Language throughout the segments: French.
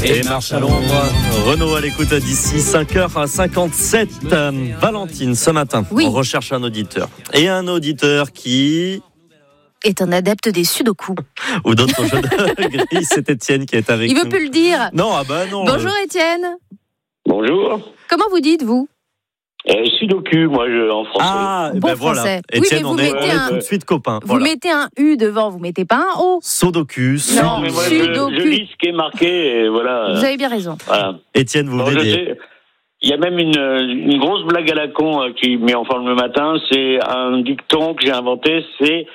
Et marche à l'ombre, Renaud à l'écoute d'ici 5h57. Valentine, ce matin, oui. On recherche un auditeur. Et un auditeur qui est un adepte des sudoku. Ou d'autres jeux de gris, c'est Étienne qui est avec nous. Il veut plus le dire. Non, ah bah non. Bonjour Étienne. Bonjour. Comment vous dites, vous ? Sudoku, moi, en français. Ah, bon ben français. Voilà. Étienne, oui, mais on est tout de suite copains. Vous mettez un U devant, vous mettez pas un O. Sudoku. Non, mais moi, je lis ce qui est marqué, et voilà. Vous avez bien raison. Voilà. Étienne, vous m'aidez. Il y a même une grosse blague à la con qui met en forme le matin. C'est un dicton que j'ai inventé, c'est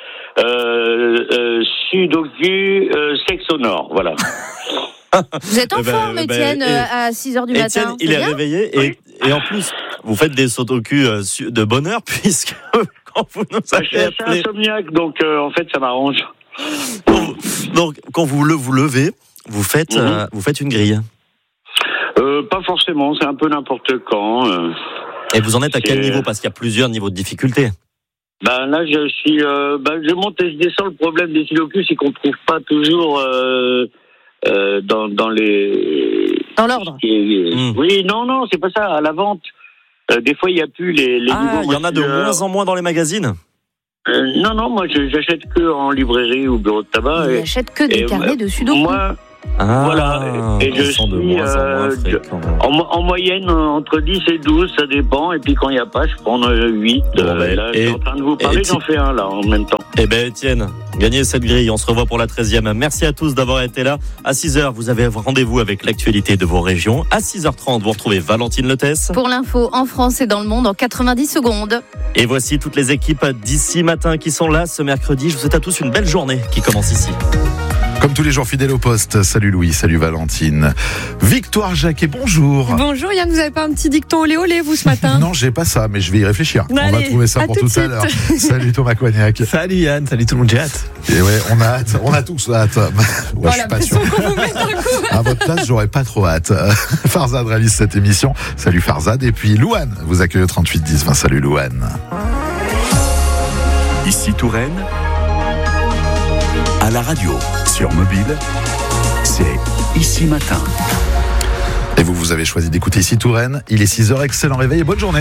Sudoku sexe sonore. Voilà. Vous êtes en forme, Étienne, à 6h du matin. Étienne, il est réveillé et en plus, vous faites des sudoku de bonne heure puisque quand vous nous avez je suis assez insomniaque, donc en fait, ça m'arrange. Donc, quand vous levez, vous faites une grille. Pas forcément, c'est un peu n'importe quand. Et vous en êtes à quel niveau ? Parce qu'il y a plusieurs niveaux de difficulté. Là, je suis, je monte et je descends. Le problème des sudoku, c'est qu'on ne trouve pas toujours dans l'ordre. Oui, non, c'est pas ça. À la vente, des fois, il n'y a plus les niveaux. Il y en a de moins en moins dans les magazines. Non, moi, j'achète que en librairie ou bureau de tabac. Il n'achète que des carnets de sudoku. Moi, voilà, et je suis en moyenne entre 10 et 12, ça dépend, et puis quand il n'y a pas, je prends 8. Là, je suis en train de vous parler, j'en fais un là en même temps. Eh bien Étienne, gagnez cette grille, on se revoit pour la 13e. Merci à tous d'avoir été là. À 6h, vous avez rendez-vous avec l'actualité de vos régions. À 6h30, vous retrouvez Valentine Letès. Pour l'info en France et dans le monde en 90 secondes. Et voici toutes les équipes d'ici matin qui sont là ce mercredi. Je vous souhaite à tous une belle journée qui commence ici. Comme tous les jours fidèles au poste, salut Louis, salut Valentine. Victoire Jacquet, bonjour. Bonjour Yann, vous avez pas un petit dicton olé olé vous ce matin ? Non, j'ai pas ça, mais je vais y réfléchir. Allez, on va trouver ça pour tout à l'heure. Salut Thomas Coignac. Salut Yann, salut tout le monde, j'ai hâte. Et ouais, on a hâte, on a tous hâte. Je suis pas sûr. À votre place, j'aurais pas trop hâte. Farzad réalise cette émission. Salut Farzad. Et puis Louane vous accueille au 38 10 20. Salut Louane. Ici Touraine, à la radio, sur mobile, c'est Ici Matin. Et vous avez choisi d'écouter Ici Touraine. Il est 6h, excellent réveil et bonne journée.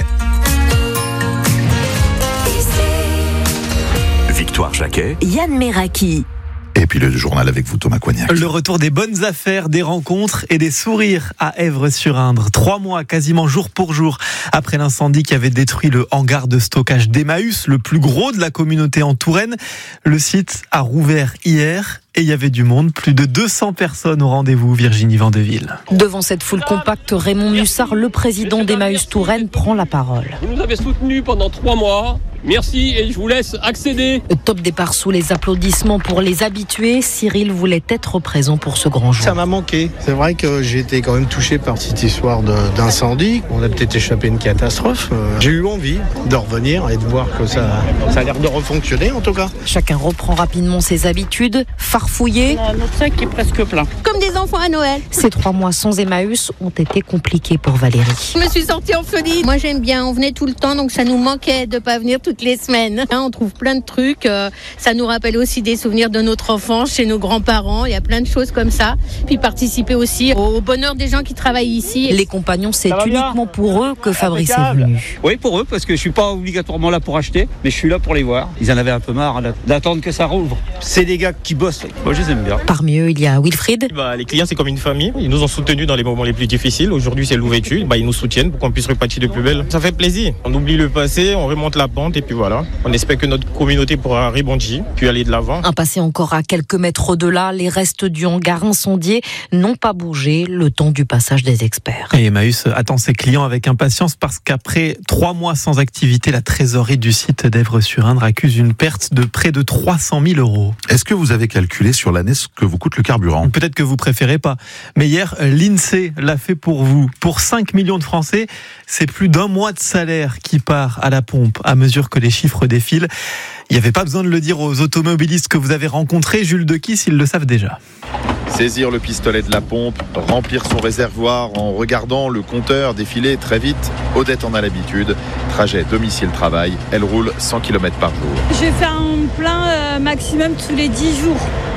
Victoire Jacquet, Yann Meraki. Et puis le journal avec vous, Thomas Coignac. Le retour des bonnes affaires, des rencontres et des sourires à Èvres-sur-Indre. 3 mois, quasiment jour pour jour, après l'incendie qui avait détruit le hangar de stockage d'Emmaüs, le plus gros de la communauté en Touraine. Le site a rouvert hier. Et il y avait du monde, plus de 200 personnes au rendez-vous, Virginie Vandeville. Devant cette foule compacte, Raymond Mussard, le président d'Emmaüs Touraine, prend la parole. Vous nous avez soutenus pendant 3 mois. Merci et je vous laisse accéder. Top départ sous les applaudissements pour les habitués. Cyril voulait être présent pour ce grand jour. Ça m'a manqué. C'est vrai que j'ai été quand même touché par cette histoire d'incendie. On a peut-être échappé à une catastrophe. J'ai eu envie de revenir et de voir que ça a l'air de refonctionner en tout cas. Chacun reprend rapidement ses habitudes. Fouillé. Notre sac est presque plein. Comme des enfants à Noël. Ces 3 mois sans Emmaüs ont été compliqués pour Valérie. Je me suis sortie en folie. Moi j'aime bien, on venait tout le temps, donc ça nous manquait de pas venir toutes les semaines. On trouve plein de trucs, ça nous rappelle aussi des souvenirs de notre enfance, chez nos grands-parents, il y a plein de choses comme ça. Puis participer aussi au bonheur des gens qui travaillent ici. Les compagnons, c'est uniquement pour eux que Fabrice est venu. Oui, pour eux, parce que je suis pas obligatoirement là pour acheter, mais je suis là pour les voir. Ils en avaient un peu marre d'attendre que ça rouvre. C'est des gars qui bossent. Moi, je les aime bien. Parmi eux, il y a Wilfried. Les clients, c'est comme une famille. Ils nous ont soutenus dans les moments les plus difficiles. Aujourd'hui, c'est l'ouverture. Ils nous soutiennent pour qu'on puisse repartir de plus belle. Ça fait plaisir. On oublie le passé, on remonte la pente et puis voilà. On espère que notre communauté pourra rebondir, puis aller de l'avant. Un passé encore à quelques mètres de là, les restes du hangar incendié n'ont pas bougé le temps du passage des experts. Et Emmaüs attend ses clients avec impatience parce qu'après 3 mois sans activité, la trésorerie du site d'Èvres-sur-Indre accuse une perte de près de 300 000 €. Est-ce que vous avez calculé sur l'année ce que vous coûte le carburant ? Peut-être que vous préférez pas. Mais hier, l'INSEE l'a fait pour vous. Pour 5 millions de Français, c'est plus d'1 mois de salaire qui part à la pompe à mesure que les chiffres défilent. Il n'y avait pas besoin de le dire aux automobilistes que vous avez rencontrés. Jules Dequis, ils le savent déjà. Saisir le pistolet de la pompe, remplir son réservoir en regardant le compteur défiler très vite. Odette en a l'habitude. Trajet domicile-travail, elle roule 100 km par jour. Je fais un plein maximum tous les 10 jours.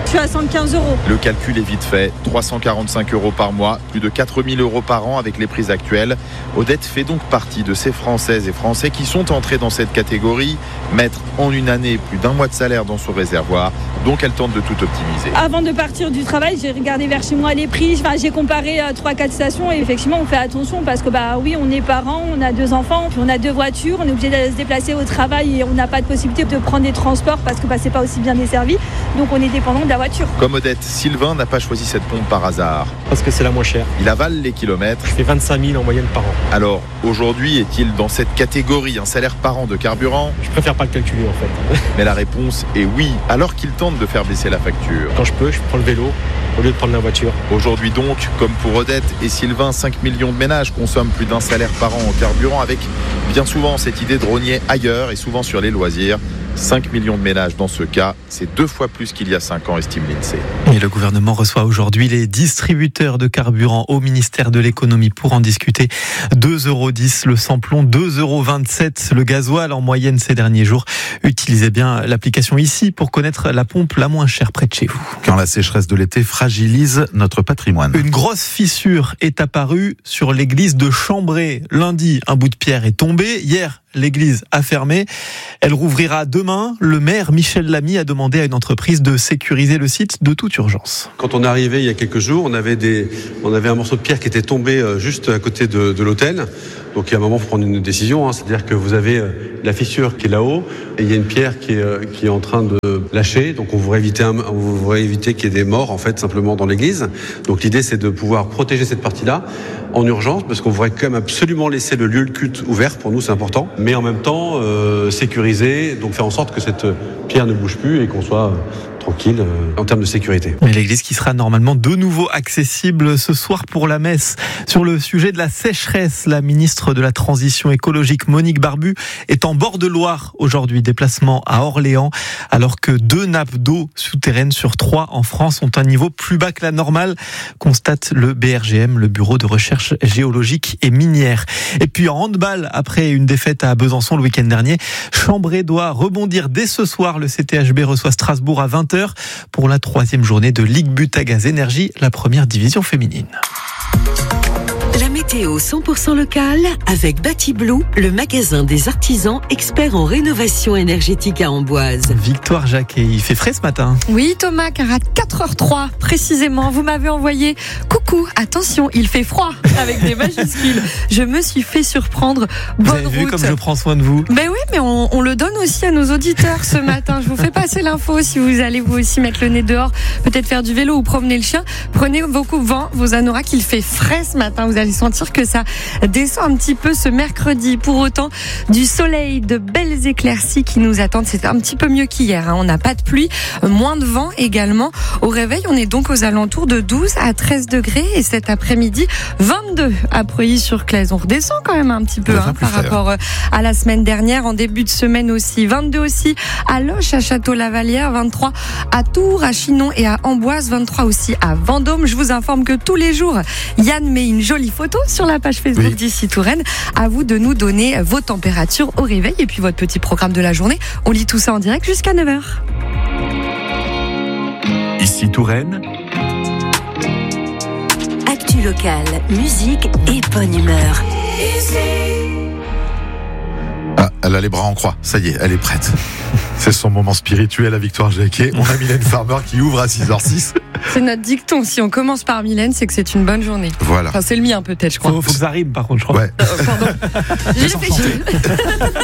suis à 115 €. Le calcul est vite fait, 345 € par mois, plus de 4 000 € par an avec les prix actuels. Odette fait donc partie de ces Françaises et Français qui sont entrés dans cette catégorie, mettre en une année plus d'1 mois de salaire dans son réservoir, donc elle tente de tout optimiser. Avant de partir du travail, j'ai regardé vers chez moi les prix, j'ai comparé 3-4 stations et effectivement on fait attention parce que oui, on est parents, on a 2 enfants, puis on a 2 voitures, on est obligé de se déplacer au travail et on n'a pas de possibilité de prendre des transports parce que c'est pas aussi bien desservi, donc on est dépendant de la voiture. Comme Odette, Sylvain n'a pas choisi cette pompe par hasard. Parce que c'est la moins chère. Il avale les kilomètres. Je fais 25 000 en moyenne par an. Alors, aujourd'hui, est-il dans cette catégorie, un salaire par an de carburant ? Je préfère pas le calculer en fait. Mais la réponse est oui, alors qu'il tente de faire baisser la facture. Quand je peux, je prends le vélo au lieu de prendre la voiture. Aujourd'hui donc, comme pour Odette et Sylvain, 5 millions de ménages consomment plus d'1 salaire par an en carburant, avec bien souvent cette idée de rogner ailleurs et souvent sur les loisirs. 5 millions de ménages dans ce cas, c'est 2 fois plus qu'il y a 5 ans, estime l'INSEE. Et le gouvernement reçoit aujourd'hui les distributeurs de carburant au ministère de l'économie pour en discuter. 2,10 € le samplon, 2,27 € le gasoil en moyenne ces derniers jours. Utilisez bien l'application ici pour connaître la pompe la moins chère près de chez vous. Quand la sécheresse de l'été fragilise notre patrimoine. Une grosse fissure est apparue sur l'église de Chambray. Lundi, un bout de pierre est tombé. Hier, l'église a fermé. Elle rouvrira demain. Le maire Michel Lamy a demandé à une entreprise de sécuriser le site de toute urgence. Quand on est arrivé il y a quelques jours, on avait un morceau de pierre qui était tombé juste à côté de l'hôtel. Donc il y a un moment, il faut prendre une décision. C'est-à-dire que vous avez la fissure qui est là-haut et il y a une pierre qui est en train de lâcher. Donc on voudrait éviter qu'il y ait des morts en fait simplement dans l'église. Donc l'idée c'est de pouvoir protéger cette partie-là en urgence parce qu'on voudrait quand même absolument laisser le lieu de culte ouvert. Pour nous c'est important. Mais en même temps sécuriser, donc faire en sorte que cette pierre ne bouge plus et qu'on soit tranquille en termes de sécurité. Mais l'église qui sera normalement de nouveau accessible ce soir pour la messe. Sur le sujet de la sécheresse, la ministre de la Transition écologique Monique Barbu est en bord de Loire aujourd'hui. Déplacement à Orléans alors que 2 nappes d'eau souterraines sur 3 en France ont un niveau plus bas que la normale, constate le BRGM, le Bureau de recherche géologique et minière. Et puis en handball, après une défaite à Besançon le week-end dernier, Chambray doit rebondir dès ce soir. Le CTHB reçoit Strasbourg à 20h pour la 3e journée de Ligue Butagaz Énergie, la première division féminine. La météo 100% locale avec Batiblue, le magasin des artisans experts en rénovation énergétique à Amboise. Victoire Jacquet, il fait frais ce matin. Oui Thomas, car à 4h03 précisément, vous m'avez envoyé « Coucou, attention, il fait froid » avec des majuscules. Je me suis fait surprendre. Bonne route. Vous avez vu comme je prends soin de vous. Ben oui, mais on le donne aussi à nos auditeurs ce matin. Je vous fais passer l'info si vous allez vous aussi mettre le nez dehors, peut-être faire du vélo ou promener le chien. Prenez vos coups-vents, vos anoraks, il fait frais ce matin. Vous allez sentir que ça descend un petit peu ce mercredi. Pour autant, du soleil, de belles éclaircies qui nous attendent. C'est un petit peu mieux qu'hier. On n'a pas de pluie, moins de vent également. Au réveil, on est donc aux alentours de 12 à 13 degrés. Et cet après-midi, 22 à Preuilly-sur-Claise. On redescend quand même un petit peu par rapport à la semaine dernière. En début de semaine aussi. 22 aussi à Loches, à Château-Lavalière. 23 à Tours, à Chinon et à Amboise. 23 aussi à Vendôme. Je vous informe que tous les jours, Yann met une jolie photo sur la page Facebook d'ici Touraine. À vous de nous donner vos températures au réveil et puis votre petit programme de la journée. On lit tout ça en direct jusqu'à 9h. Ici Touraine. Actu locale, musique et bonne humeur. Ah, elle a les bras en croix, ça y est, elle est prête. C'est son moment spirituel à Victoire Jacquet. On a Mylène Farmer qui ouvre à 6h06. C'est notre dicton. Si on commence par Mylène, c'est que c'est une bonne journée. Voilà. Enfin, c'est le mien peut-être, je crois. Faut que ça rime par contre, je crois. Ouais. Pardon. J'ai réfléchi.